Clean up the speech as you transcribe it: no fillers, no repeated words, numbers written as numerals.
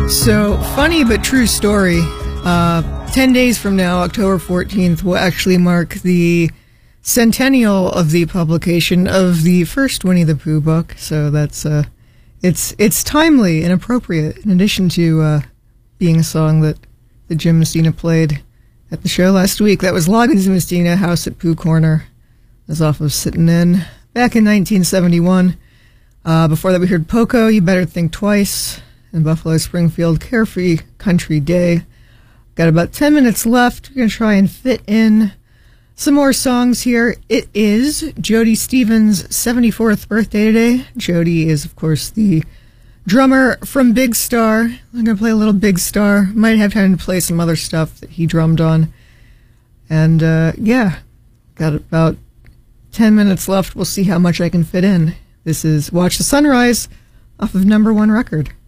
So, funny but true story. 10 days from now, October 14th, will actually mark the centennial of the publication of the first Winnie the Pooh book. So that's, it's timely and appropriate, in addition to being a song that Jim Messina played at the show last week. That was Loggins and Messina, House at Pooh Corner. That's off of Sittin' In, back in 1971. Before that, we heard Poco, You Better Think Twice, and Buffalo Springfield, Carefree Country Day. Got about 10 minutes left. We're going to try and fit in some more songs here. It is Jody Stevens' 74th birthday today. Jody is, of course, the drummer from Big Star. I'm going to play a little Big Star. Might have time to play some other stuff that he drummed on. And, yeah, got about 10 minutes left. We'll see how much I can fit in. This is Watch the Sunrise off of #1 record.